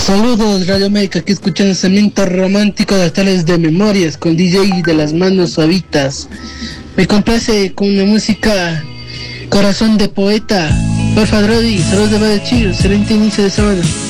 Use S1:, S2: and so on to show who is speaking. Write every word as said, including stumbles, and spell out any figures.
S1: Saludos Radio América, aquí escuchando Cemento Romántico de Tales de Memorias con D J de las manos suavitas. Me complace con la música Corazón de Poeta. Porfa Drodi, saludos de Badechillo, excelente inicio de semana.